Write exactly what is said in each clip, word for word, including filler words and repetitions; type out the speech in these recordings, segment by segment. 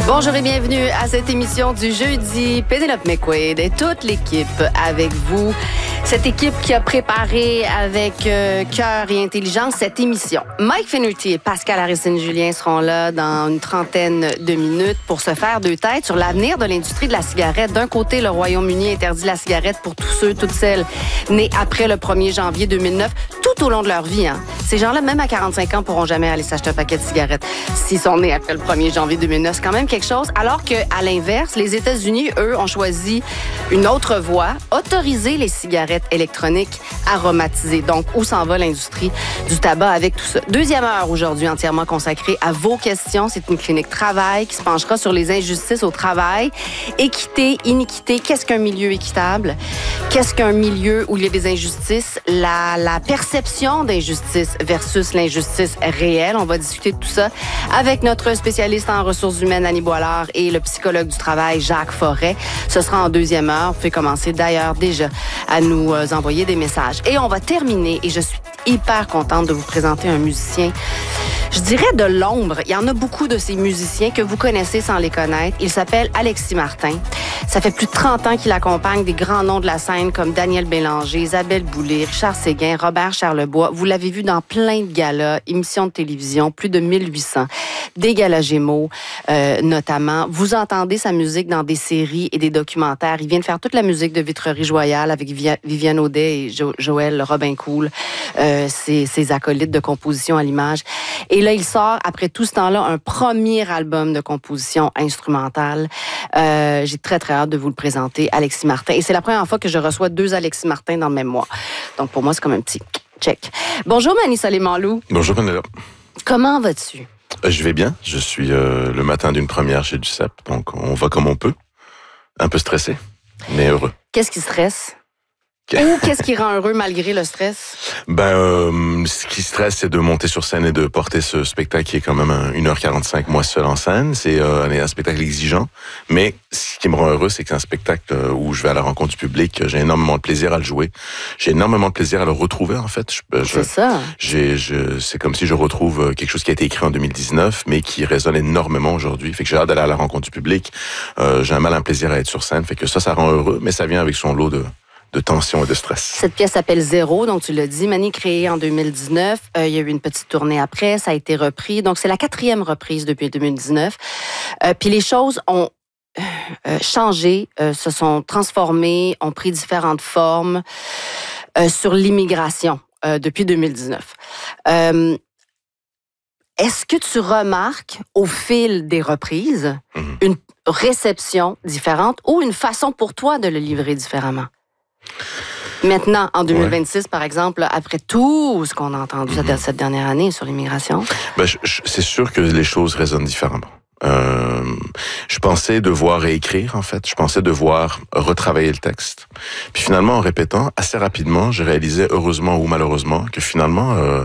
Bonjour et bienvenue à cette émission du jeudi. Pénélope McQuaid et toute l'équipe avec vous. Cette équipe qui a préparé avec euh, cœur et intelligence cette émission. Mike Finnerty et Pascal Harrison-Julien seront là dans une trentaine de minutes pour se faire deux têtes sur l'avenir de l'industrie de la cigarette. D'un côté, le Royaume-Uni interdit la cigarette pour tous ceux, toutes celles nés après le premier janvier deux mille neuf, tout au long de leur vie. Hein. Ces gens-là, même à quarante-cinq ans, pourront jamais aller s'acheter un paquet de cigarettes s'ils sont nés après le premier janvier deux mille neuf. C'est quand même quelque chose. Alors qu'à l'inverse, les États-Unis, eux, ont choisi une autre voie, autoriser les cigarettes électroniques aromatisées. Donc, où s'en va l'industrie du tabac avec tout ça? Deuxième heure aujourd'hui entièrement consacrée à vos questions. C'est une clinique travail qui se penchera sur les injustices au travail. Équité, iniquité, qu'est-ce qu'un milieu équitable? Qu'est-ce qu'un milieu où il y a des injustices? La, la perception d'injustice versus l'injustice réelle. On va discuter de tout ça avec notre spécialiste en ressources humaines, Annie Boilard, et le psychologue du travail, Jacques Forêt. Ce sera en deuxième heure. Vous pouvez commencer d'ailleurs déjà à nous euh, envoyer des messages. Et on va terminer, et je suis hyper contente de vous présenter un musicien, je dirais de l'ombre. Il y en a beaucoup de ces musiciens que vous connaissez sans les connaître. Il s'appelle Alexis Martin. Ça fait plus de trente ans qu'il accompagne des grands noms de la scène comme Daniel Bélanger, Isabelle Boulay, Richard Séguin, Robert Charlebois. Vous l'avez vu dans plein de galas, émissions de télévision, plus de mille huit cents, des galas Gémeaux euh, notamment. Vous entendez sa musique dans des séries et des documentaires. Il vient de faire toute la musique de Vitrerie-Joyal avec Viviane Audet et jo- Joël Robincool, euh, ses, ses acolytes de composition à l'image. Et là, il sort, après tout ce temps-là, un premier album de composition instrumentale. Euh, j'ai très, très hâte de vous le présenter, Alexis Martin. Et c'est la première fois que je reçois deux Alexis Martin dans le même mois. Donc, pour moi, c'est comme un petit check. Bonjour, Mani Soleimanlou. Bonjour, Pénélope. Comment vas-tu? Euh, je vais bien. Je suis euh, le matin d'une première chez du C E P, donc on va comme on peut. Un peu stressé, mais heureux. Qu'est-ce qui stresse? Ou qu'est-ce qui rend heureux malgré le stress? Ben, euh, ce qui stresse, c'est de monter sur scène et de porter ce spectacle qui est quand même un, une heure quarante-cinq, moi seul en scène. C'est euh, un spectacle exigeant. Mais ce qui me rend heureux, c'est que c'est un spectacle où je vais à la rencontre du public. J'ai énormément de plaisir à le jouer. J'ai énormément de plaisir à le retrouver, en fait. Je, je, c'est ça. J'ai, je, c'est comme si je retrouve quelque chose qui a été écrit en deux mille dix-neuf, mais qui résonne énormément aujourd'hui. Fait que j'ai hâte d'aller à la rencontre du public. Euh, j'ai un malin plaisir à être sur scène. Fait que ça, ça rend heureux, mais ça vient avec son lot de... de tension et de stress. Cette pièce s'appelle Zéro, donc tu l'as dit, Mani, créée en deux mille dix-neuf. Euh, il y a eu une petite tournée après, ça a été repris. Donc, c'est la quatrième reprise depuis deux mille dix-neuf. Euh, puis les choses ont euh, changé, euh, se sont transformées, ont pris différentes formes euh, sur l'immigration euh, depuis deux mille dix-neuf. Euh, est-ce que tu remarques au fil des reprises mm-hmm. une réception différente ou une façon pour toi de le livrer différemment? Maintenant, en deux mille vingt-six, ouais. par exemple, après tout ce qu'on a entendu mm-hmm. cette dernière année sur l'immigration? Ben, je, je, c'est sûr que les choses résonnent différemment. Euh, je pensais devoir réécrire, en fait. Je pensais devoir retravailler le texte. Puis finalement, en répétant, assez rapidement, je réalisais, heureusement ou malheureusement, que finalement... Euh,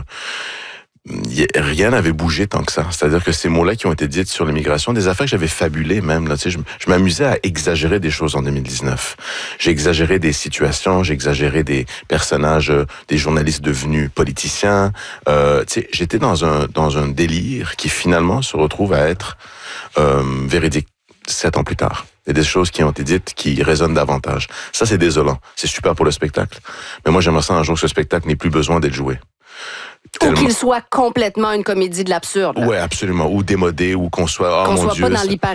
rien n'avait bougé tant que ça. C'est-à-dire que ces mots-là qui ont été dits sur l'immigration, des affaires que j'avais fabulées même, là, tu sais, je, je m'amusais à exagérer des choses en deux mille dix-neuf. J'ai exagéré des situations, j'ai exagéré des personnages, euh, des journalistes devenus politiciens. Euh, tu sais, j'étais dans un dans un délire qui finalement se retrouve à être euh, véridique sept ans plus tard. Il y a des choses qui ont été dites qui résonnent davantage. Ça, c'est désolant. C'est super pour le spectacle. Mais moi, j'aimerais ça un jour que ce spectacle n'ait plus besoin d'être joué. Tellement... Ou qu'il soit complètement une comédie de l'absurde. Oui, absolument. Ou démodé, ou qu'on soit, oh qu'on mon soit Dieu, pas dans ça... l'hyper